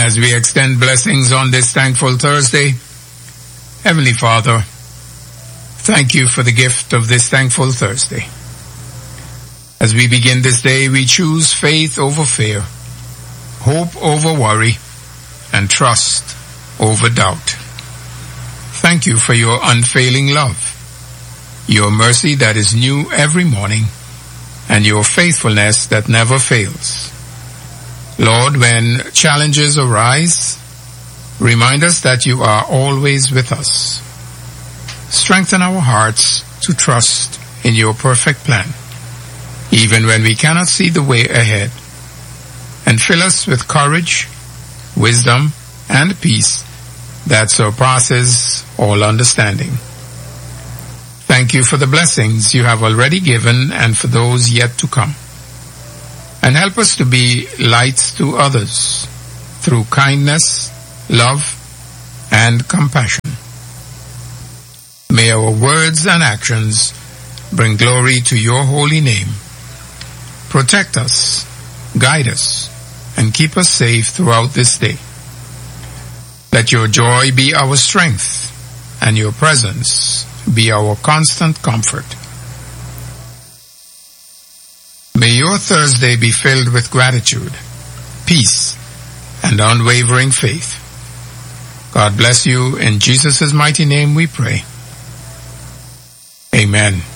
As we extend blessings on this thankful Thursday, Heavenly Father, thank you for the gift of this thankful Thursday. As we begin this day, we choose faith over fear, hope over worry, and trust over doubt. Thank you for your unfailing love, your mercy that is new every morning, and your faithfulness that never fails. Lord, when challenges arise, remind us that you are always with us. Strengthen our hearts to trust in your perfect plan, even when we cannot see the way ahead. And fill us with courage, wisdom, and peace that surpasses all understanding. Thank you for the blessings you have already given and for those yet to come. And help us to be lights to others through kindness, love, and compassion. May our words and actions bring glory to your holy name. Protect us, guide us, and keep us safe throughout this day. Let your joy be our strength, and your presence be our constant comfort. May your Thursday be filled with gratitude, peace, and unwavering faith. God bless you. In Jesus' mighty name we pray. Amen.